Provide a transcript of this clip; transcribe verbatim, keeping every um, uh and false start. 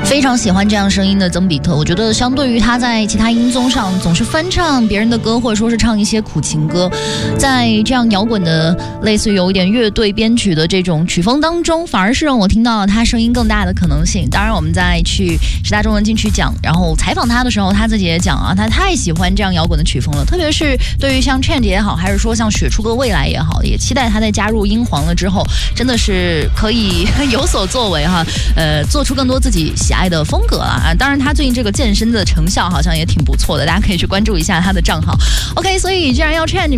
非常喜欢这样声音的曾比特，我觉得相对于他在其他音综上总是翻唱别人的歌，或者说是唱一些苦情歌，在这样摇滚的类似于有一点乐队编曲的这种曲风当中，反而是让我听到了他声音更大的可能性。当然我们在去十大中文金曲奖然后采访他的时候，他自己也讲啊，他太喜欢这样摇滚的曲风了，特别是对于像 Change 也好，还是说像雪出个未来也好，也期待他在加入英皇了之后真的是可以有所作为哈，呃，做出更多自己喜爱的风格了啊。当然他最近这个健身的成效好像也挺不错的，大家可以去关注一下他的账号。 OK， 所以既然要 Change